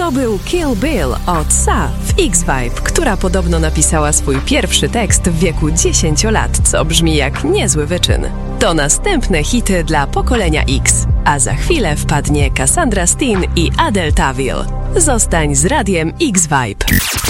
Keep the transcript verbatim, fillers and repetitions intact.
To był Kill Bill od Sa w X-Vibe, która podobno napisała swój pierwszy tekst w wieku dziesięciu lat, co brzmi jak niezły wyczyn. To następne hity dla pokolenia X, a za chwilę wpadnie Cassandra Steen i Adele Tawil. Zostań z radiem X-Vibe.